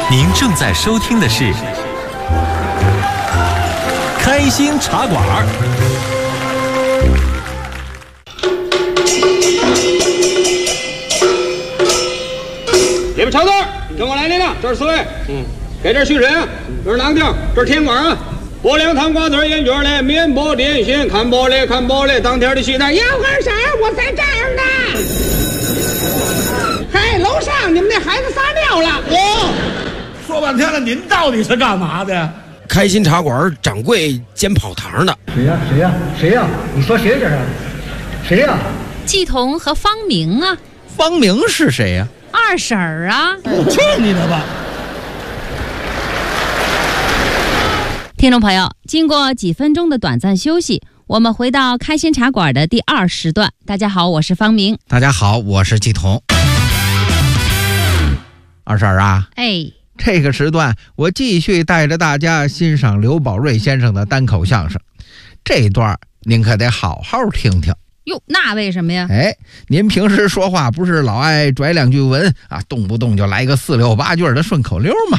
您正在收听的是开心茶馆。 里边瞧字，跟我来领了，这是4位。给这续审，这是哪个地儿？这是天馆啊。拨凉汤瓜子烟卷嘞，面包点心，看包嘞，看包嘞，当天的西单。杨二婶，我在这儿呢。嘿，楼上你们那孩子撒尿了。 说半天了，您到底是干嘛的？ 开心茶馆掌柜兼跑堂的。 谁呀？你说谁这是？谁呀？ 季彤和方明啊。 方明是谁呀？ 二婶儿啊。 去你的吧！ 听众朋友，经过几分钟的短暂休息，我们回到开心茶馆的第2时段。大家好，我是方明。 大家好，我是季彤。二婶啊，这个时段我继续带着大家欣赏刘宝瑞先生的单口相声，这段您可得好好听听。 哟，那为什么呀？ 您平时说话不是老爱拽2句文啊，动不动就来个4、6、8句的顺口溜吗？